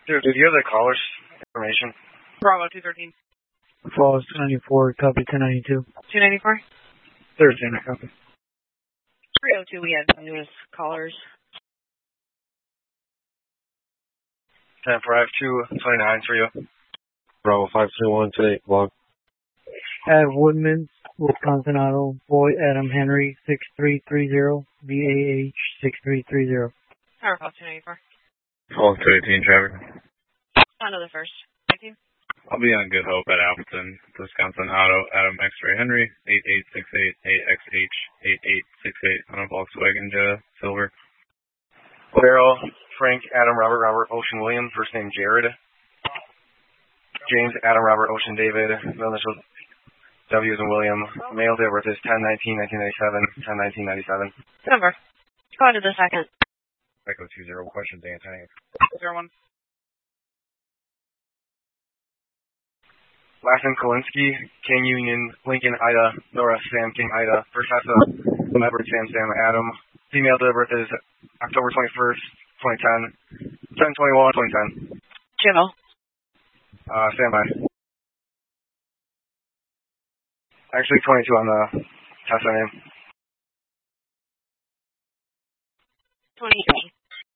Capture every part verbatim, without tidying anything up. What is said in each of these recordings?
Dude, did you have the caller's information? Bravo two thirteen. Falls two ninety-four, copy ten ninety-two. two ninety-four? thirteen, copy. three oh two, we had newest callers. ten four, I have two twenty-nines for you. Bravo five two one two eight, log. At Woodman's, Wisconsin Auto, Boy Adam Henry, six three three zero, V A H six three three zero. Tower Falls two ninety-four. Falls two eighteen, traffic. On to the first. Thank you. I'll be on Good Hope at Appleton, Wisconsin Auto, Adam X-Ray Henry, eight eight six eight A X H eight eight six eight on a Volkswagen Jetta Silver. Barrel, Frank, Adam, Robert, Robert, Ocean, William, first name Jared. James, Adam, Robert, Ocean, David, middle initials W as in William. Male date of birth is ten nineteen nineteen ninety-seven, ten nineteen ninety-seven. Number. Go on to the second. Echo two zero, questions, Anthony. zero one. Last name Kolinsky, King Union, Lincoln, Ida, Nora, Sam, King, Ida. First half of Edward, Sam, Sam, Adam. Female date of birth is October twenty-first, twenty ten, ten twenty-one, twenty ten. Jimmo. Uh, standby. Actually, twenty-two on the Tesla name. twenty-three.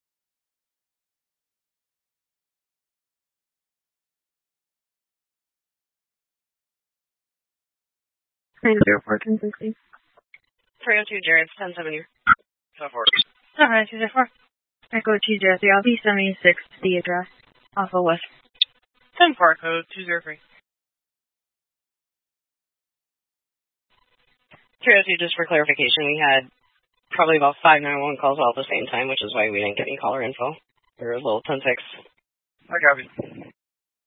nine zero four, ten sixty. three oh two, Jared, ten seventy. ten four. Alright, two zero four. Echo two zero three, I'll be seventy-six to the address. Also West. ten four, code two zero three. three oh two, just for clarification, we had probably about five nine one calls all at the same time, which is why we didn't get any caller info. There was a little ten six. I copy.